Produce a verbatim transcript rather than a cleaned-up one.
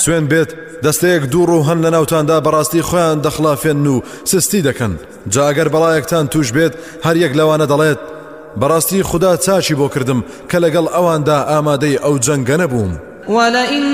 سوێن بێت دەستەیەک دووڕ و هەن لە ناوتاندا بەڕاستی خۆیان دەخڵافێن و سستی دەکەن. جا ئەگەر بەڵایەکتان توش بێت هەر یەک لەوانە دەڵێت بەڕاستی خوددا چاچی بۆ کردم کە لەگەڵ ئەواندا ئامادەی ئەو جەنگە نەبووم. ولئن